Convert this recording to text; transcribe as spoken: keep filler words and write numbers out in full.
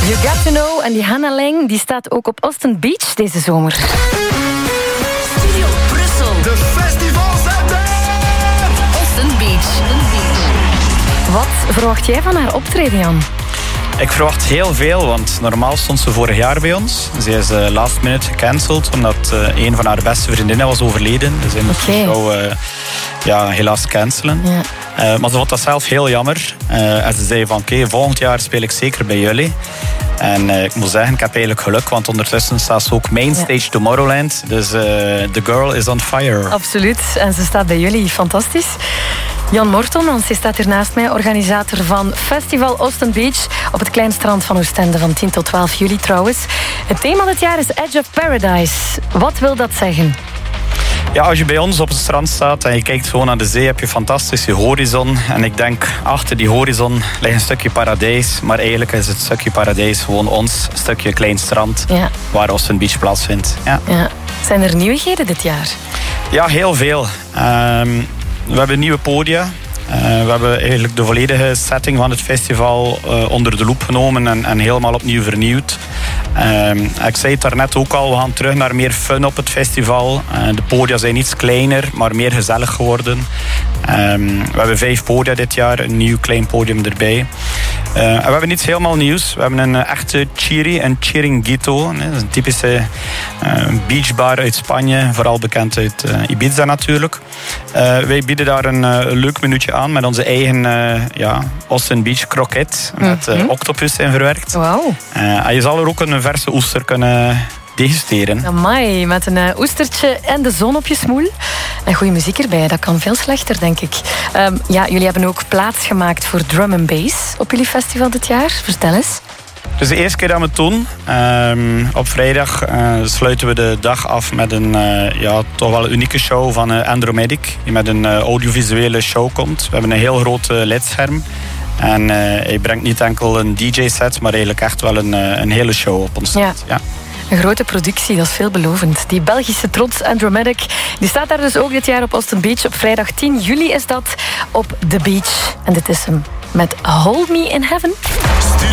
You Got To Know en die Hannah Lang die staat ook op Austin Beach deze zomer. Studio Brussel. De festivals zijn er! Austin Beach. Wat verwacht jij van haar optreden, Jan? Ik verwacht heel veel, want normaal stond ze vorig jaar bij ons. Ze is uh, last minute gecanceld, omdat uh, een van haar beste vriendinnen was overleden. Dus ze moest Okay. de show uh, ja, helaas cancelen. Ja. Uh, maar ze vond dat zelf heel jammer. Uh, en ze zei van, oké, okay, volgend jaar speel ik zeker bij jullie. En uh, ik moet zeggen, ik heb eigenlijk geluk, want ondertussen staat ze ook Mainstage ja. Tomorrowland. Dus uh, the girl is on fire. Absoluut, en ze staat bij jullie, fantastisch. Jan Morton, want hij staat hier naast mij, organisator van Festival Austin Beach op het klein strand van Oostende van tien tot twaalf juli trouwens. Het thema dit jaar is Edge of Paradise. Wat wil dat zeggen? Ja, als je bij ons op het strand staat en je kijkt gewoon naar de zee, heb je een fantastische horizon. En ik denk, achter die horizon ligt een stukje paradijs. Maar eigenlijk is het stukje paradijs gewoon ons stukje klein strand ja. waar Austin Beach plaatsvindt. Ja. Ja. Zijn er nieuwigheden dit jaar? Ja, heel veel. Um, we hebben nieuwe podia. Uh, we hebben eigenlijk de volledige setting van het festival uh, onder de loep genomen en, en helemaal opnieuw vernieuwd. Uh, ik zei het daarnet ook al, we gaan terug naar meer fun op het festival. Uh, de podia zijn iets kleiner, maar meer gezellig geworden. Um, we hebben vijf podia dit jaar, een nieuw klein podium erbij. Uh, en we hebben iets helemaal nieuws. We hebben een uh, echte Chiri, een Chiringuito. Dat is een typische uh, beachbar uit Spanje, vooral bekend uit uh, Ibiza natuurlijk. Uh, wij bieden daar een uh, leuk minuutje aan met onze eigen uh, ja, Austin Beach kroket met uh, octopus in verwerkt. Wauw. Uh, en je zal er ook een verse oester kunnen degusteren. Amai, met een uh, oestertje en de zon op je smoel. En goede muziek erbij, dat kan veel slechter, denk ik. Um, ja, jullie hebben ook plaats gemaakt voor drum and bass op jullie festival dit jaar. Vertel eens. Dus de eerste keer dat we het doen. Um, op vrijdag uh, sluiten we de dag af met een uh, ja, toch wel een unieke show van uh, Andromedic. Die met een uh, audiovisuele show komt. We hebben een heel groot uh, L E D-scherm. En uh, hij brengt niet enkel een D J-set, maar eigenlijk echt wel een, uh, een hele show op ons set. Ja. Ja. Een grote productie, dat is veelbelovend. Die Belgische trots Andromedic, die staat daar dus ook dit jaar op Austin Beach. Op vrijdag tien juli is dat op The Beach. En dit is hem met Hold Me in Heaven.